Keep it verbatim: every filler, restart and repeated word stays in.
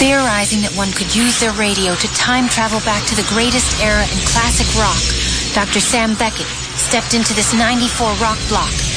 Theorizing that one could use their radio to time travel back to the greatest era in classic rock, Doctor Sam Beckett stepped into this ninety-four rock block